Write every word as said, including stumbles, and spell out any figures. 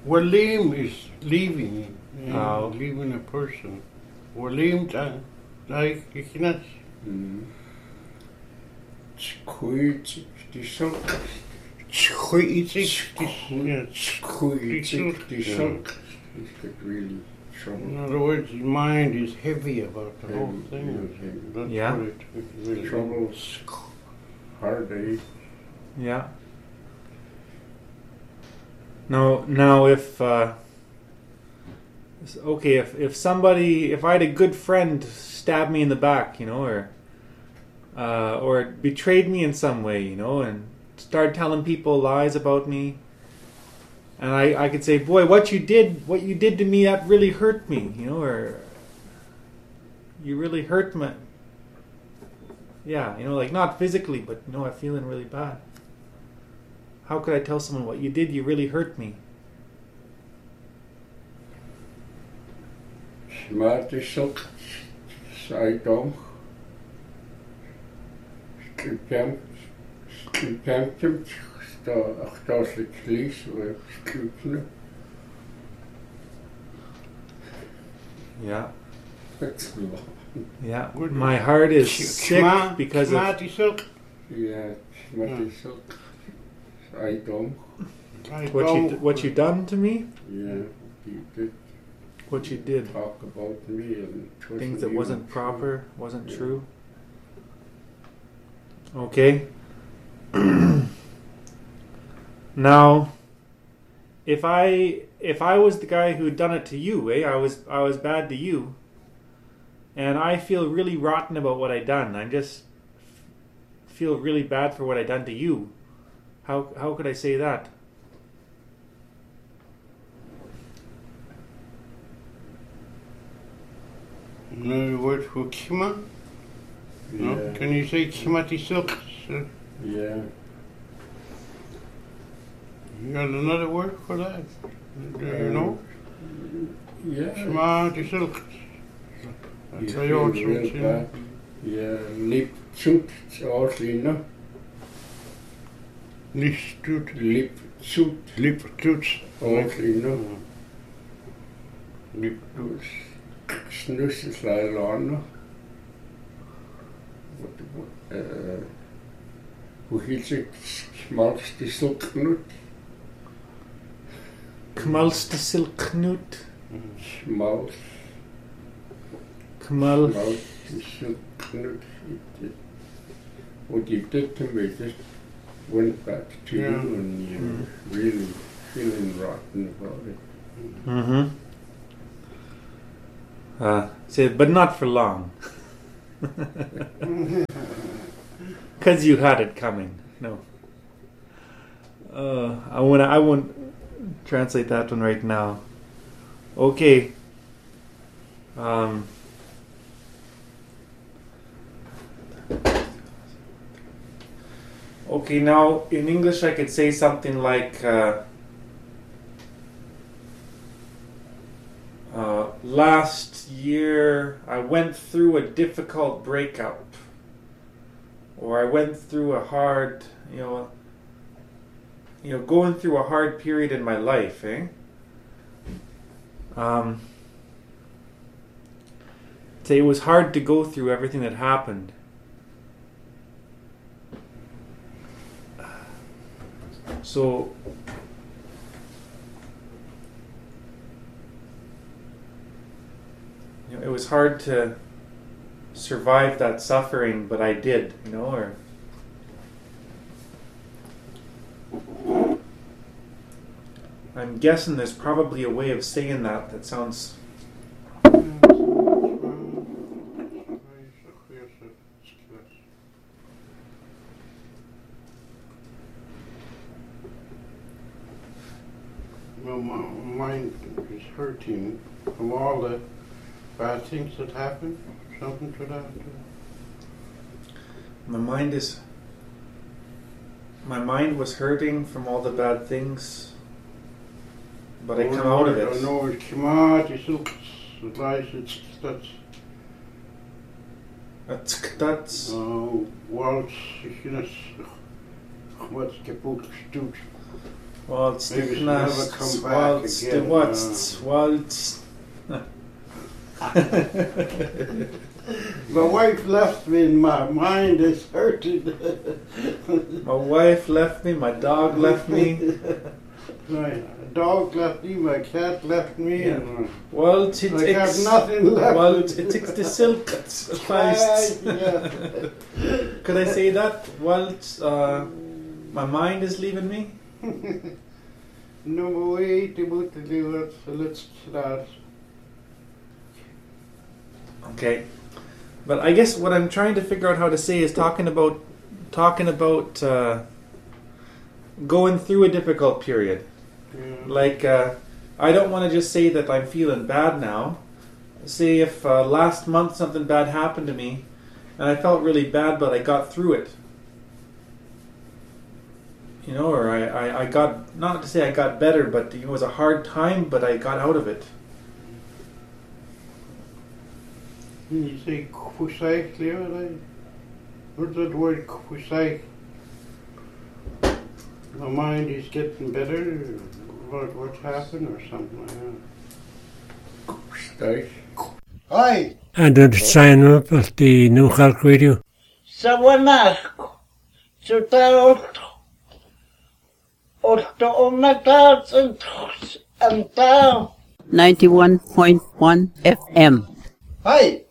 Walim is leaving, yeah, Oh. leaving a person. Walim ta, like ikinas. Skwyt di sulk. Chhuitik, yeah, Skwyt di sulk. He's got really trouble. in other words, his mind is heavy about the whole Heavy, thing. real heavy. That's Yeah. what it really Troubles, heartache. Yeah. Now, now, if uh, s- okay, if if somebody, if I had a good friend stab me in the back, you know, or uh, or betrayed me in some way, you know, and started telling people lies about me, and I, I could say, boy, what you did, what you did to me, that really hurt me, you know, or you really hurt me. Yeah, you know, like not physically, but you know, I'm feeling really bad. How could I tell someone what you did? You really hurt me. Smart di sulk. Saidom. Skwypjam. Skwypjam tim. Sta achtaslik lies. Skwypjam. Yeah, That's long. yeah. Good. My heart is Ch- sick chma- because of chmati silk. Yeah, smart di sulk. Saidom. I what you don't- what you done to me. Yeah, he did What you did, talk about me and it things that even wasn't true. proper, wasn't Yeah. true. Okay. Now, if I if I was the guy who had done it to you, eh? I was I was bad to you, and I feel really rotten about what I done. I just feel really bad for what I done to you. How how could I say that? In other words, for kima. No? Yeah, Can you say chmati silk? sir? yeah. You got another word for that? Do you know? Yeah. Chmati silk. You That's how feel you real also bad. Yeah, lip zoet, Auslinder. Listut. Lip zoet, Liptuts. Auslinder. Liptuts. Snusseslejlerne. Hoe heet het? Smalste silknut. Kmalste silknut. Smals. Kmal. Smalste silknut. What you did to me just went back to Yeah. you and you're Mm. really feeling rotten about it. Mm-hmm. Uh, say, but not for long. Because you had it coming. No. Uh, I wanna. I won't translate that one right now. Okay. Um. Okay. Now in English, I could say something like. Uh, Uh, last year, I went through a difficult breakup, or I went through a hard, you know, you know, going through a hard period in my life, eh? Um, say it was hard to go through everything that happened. So. You know, it was hard to survive that suffering, but I did, you know, or I'm guessing there's probably a way of saying that that sounds Well, my mind is hurting from all the bad things that happened. Something to that. my mind is my mind was hurting from all the bad things, but I come out of I it. know it's chmati silk. It lies. It's that's. That's that's Uh, Waltz. What's kaput? Stut. Waltz Maybe the she'll never knast, come back waltz the again, waltz, waltz. My wife left me and my mind is hurting. My wife left me, my dog left me. My dog left me, my cat left me, Yeah. and Waltz it I got takes, nothing left. waltz it takes the silk. Feist. Yeah. Could I say that? Waltz, uh, my mind is leaving me. No way to put the do so let's start. Okay, but I guess what I'm trying to figure out how to say is talking about talking about uh, going through a difficult period. Yeah. Like uh, I don't want to just say that I'm feeling bad now. Say if uh, last month something bad happened to me, and I felt really bad, but I got through it. You know, or I, I, I got, not to say I got better, but it was a hard time, but I got out of it. Can you say kusai clearly? What's that word kusai? My mind is getting better. What what's happened or something like that. Stay. Hi. And then sign up at the New Halk Radio. Sawanasco. Sutaroto. Otto Onatas and and ninety-one point one F M. Hi.